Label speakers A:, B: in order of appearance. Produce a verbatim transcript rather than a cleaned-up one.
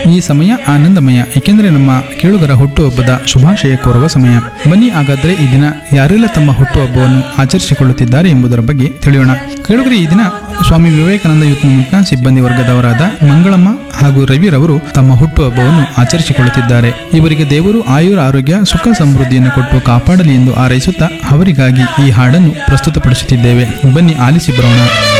A: ಈ ಸಮಯ ಆನಂದಮಯ, ಏಕೆಂದರೆ ನಮ್ಮ ಕೇಳುಗರ ಹುಟ್ಟುಹಬ್ಬದ ಶುಭಾಶಯ ಕೋರುವ ಸಮಯ. ಬನ್ನಿ ಹಾಗಾದ್ರೆ ಈ ದಿನ ಯಾರೆಲ್ಲ ತಮ್ಮ ಹುಟ್ಟುಹಬ್ಬವನ್ನು ಆಚರಿಸಿಕೊಳ್ಳುತ್ತಿದ್ದಾರೆ ಎಂಬುದರ ಬಗ್ಗೆ ತಿಳಿಯೋಣ. ಕೇಳುಗರೆ, ಈ ದಿನ ಸ್ವಾಮಿ ವಿವೇಕಾನಂದ ಯೂತ್ ಮೂವ್ಮೆಂಟ್ನ ಸಿಬ್ಬಂದಿ ವರ್ಗದವರಾದ ಮಂಗಳಮ್ಮ ಹಾಗೂ ರವಿರವರು ತಮ್ಮ ಹುಟ್ಟುಹಬ್ಬವನ್ನು ಆಚರಿಸಿಕೊಳ್ಳುತ್ತಿದ್ದಾರೆ. ಇವರಿಗೆ ದೇವರು ಆಯುರ ಆರೋಗ್ಯ ಸುಖ ಸಮೃದ್ಧಿಯನ್ನು ಕೊಟ್ಟು ಕಾಪಾಡಲಿ ಎಂದು ಹಾರೈಸುತ್ತಾ ಅವರಿಗಾಗಿ ಈ ಹಾಡನ್ನು ಪ್ರಸ್ತುತಪಡಿಸುತ್ತಿದ್ದೇವೆ. ಬನ್ನಿ ಆಲಿಸಿ ಬರೋಣ.